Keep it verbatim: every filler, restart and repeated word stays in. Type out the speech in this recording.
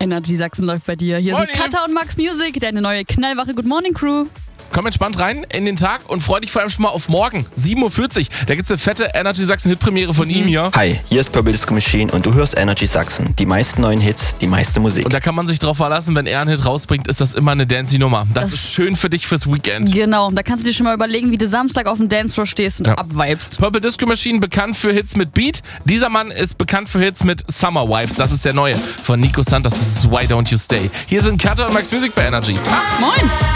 Energy Sachsen läuft bei dir. Hier Morning. sind Katha und Max Music, deine neue knallwache Good Morning Crew. Komm entspannt rein in den Tag und freu dich vor allem schon mal auf morgen, sieben Uhr vierzig. Da gibt's eine fette Energy Sachsen Hitpremiere von ihm hier. Hi, hier ist Purple Disco Machine und du hörst Energy Sachsen. Die meisten neuen Hits, die meiste Musik. Und da kann man sich drauf verlassen, wenn er einen Hit rausbringt, ist das immer eine Dancey-Nummer. Das, das ist schön für dich fürs Weekend. Genau, da kannst du dir schon mal überlegen, wie du Samstag auf dem Dancefloor stehst und ja. abvibest. Purple Disco Machine, bekannt für Hits mit Beat. Dieser Mann ist bekannt für Hits mit Summer Vibes. Das ist der neue von Nico Santos. Das ist Why Don't You Stay. Hier sind Katha und Max Music bei Energy. Tag. Moin!